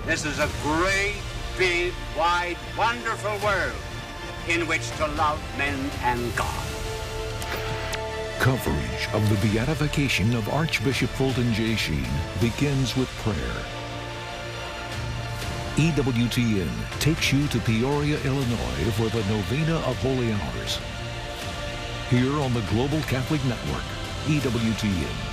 This is a great, big, wide, wonderful world in which to love men and God. Coverage of the beatification of Archbishop Fulton J. Sheen begins with prayer. EWTN takes you to Peoria, Illinois for the Novena of Holy Hours. Here on the Global Catholic Network, EWTN.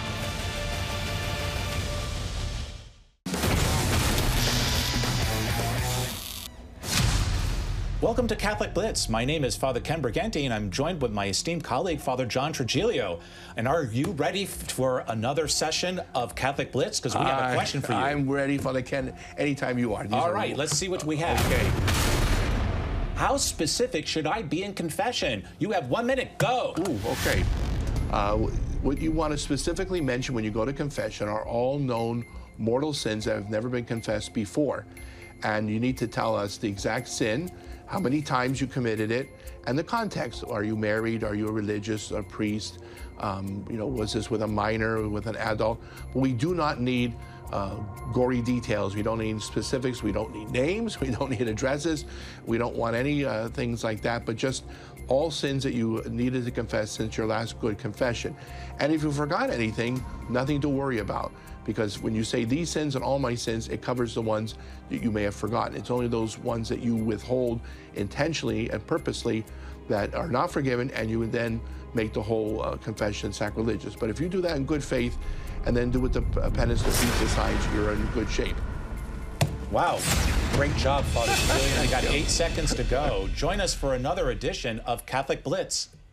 Welcome to Catholic Blitz. My name is Father Ken Briganti, and I'm joined with my esteemed colleague, Father John Trigilio. And are you ready for another session of Catholic Blitz? Because we have a question for you. I'm ready, Father Ken, anytime you are. All right, let's see what we have. Okay. How specific should I be in confession? You have 1 minute, go. Ooh, okay. What you want to specifically mention when you go to confession are all known mortal sins that have never been confessed before. And you need to tell us the exact sin, how many times you committed it, and the context. Are you married? Are you a religious, a priest? Was this with a minor or with an adult? But we do not need gory details. We don't need specifics. We don't need names. We don't need addresses. We don't want any things like that, but just all sins that you needed to confess since your last good confession. And if you forgot anything, nothing to worry about. Because when you say these sins and all my sins, it covers the ones that you may have forgotten. It's only those ones that you withhold intentionally and purposely that are not forgiven, and you would then make the whole confession sacrilegious. But if you do that in good faith and then do with the penance to feast aside, you're in good shape. Wow, great job, Father Trigilio. We got 8 seconds to go. Join us for another edition of Catholic Blitz.